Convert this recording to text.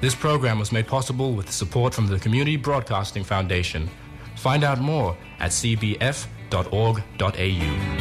This program was made possible with support from the Community Broadcasting Foundation. Find out more at cbf.org.au.